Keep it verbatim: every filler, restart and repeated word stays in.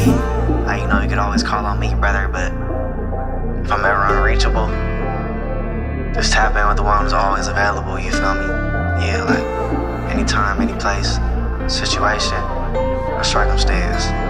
me. Like, you know, you could always call on me, brother, but if I'm ever unreachable, just tap in with the one who's always available, you feel me? Yeah, like, anytime, any place, situation, or circumstance.